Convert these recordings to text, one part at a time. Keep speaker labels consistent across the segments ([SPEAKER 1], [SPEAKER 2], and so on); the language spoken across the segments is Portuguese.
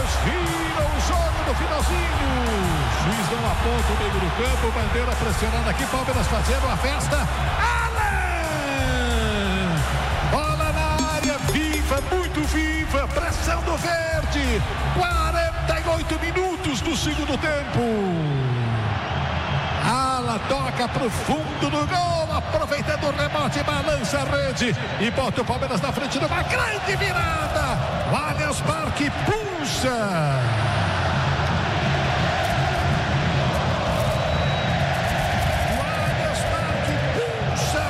[SPEAKER 1] vira o jogo no finalzinho. Juiz não aponta o meio do campo, bandeira pressionando aqui, Palmeiras fazendo a festa. Alan! Bola na área, viva, muito viva, pressão do verde. 48 minutos do segundo tempo. Alan toca pro fundo do gol, aproveitando o rebote, balança a rede e bota o Palmeiras na frente de uma grande virada. O Allianz Parque pulsa. O Allianz Parque pulsa.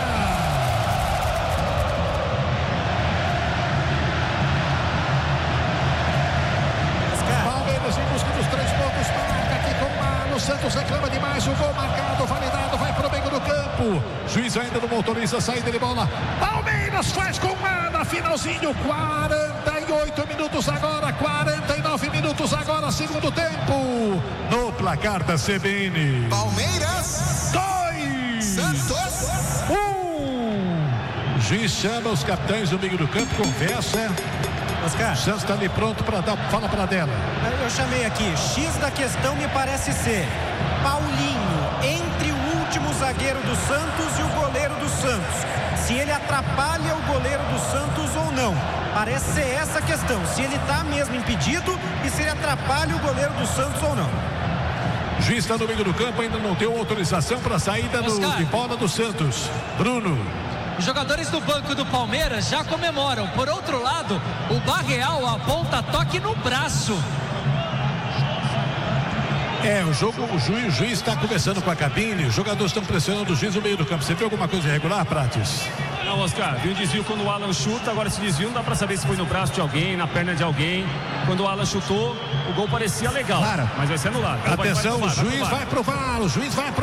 [SPEAKER 1] Palmeiras em busca dos 3 pontos, marca aqui com o Mano. Santos reclama demais, o gol marcado, validado, vai pro meio do campo. Juiz ainda não motoriza, saída de bola. Palmeiras faz com o Mano, finalzinho, 48 minutos agora, 49 minutos agora, segundo tempo. No placar da CBN.
[SPEAKER 2] Palmeiras
[SPEAKER 1] 2,
[SPEAKER 2] Santos
[SPEAKER 1] 1. Juiz chama os capitães do meio do campo, conversa.
[SPEAKER 3] Oscar,
[SPEAKER 1] O Santos está ali pronto para dar, fala para dela.
[SPEAKER 3] eu chamei aqui, X da questão me parece ser Paulinho entre o último zagueiro do Santos e o goleiro do Santos. Se ele atrapalha o goleiro do Santos ou não. Parece ser essa a questão, se ele está mesmo impedido e se ele atrapalha o goleiro do Santos ou não.
[SPEAKER 1] O juiz está no meio do campo, ainda não deu autorização para a saída de bola do Santos. Bruno.
[SPEAKER 4] Os jogadores do banco do Palmeiras já comemoram. Por outro lado, o Barreal aponta toque no braço.
[SPEAKER 1] O juiz está conversando com a cabine, os jogadores estão pressionando o juiz no meio do campo. Você viu alguma coisa irregular, Prates?
[SPEAKER 5] Não, Oscar, viu um desvio quando o Alan chuta, agora esse desvio não dá pra saber se foi no braço de alguém, na perna de alguém. Quando o Alan chutou, o gol parecia legal, mas vai ser anulado.
[SPEAKER 1] Atenção, o juiz vai pro VAR, o juiz vai pro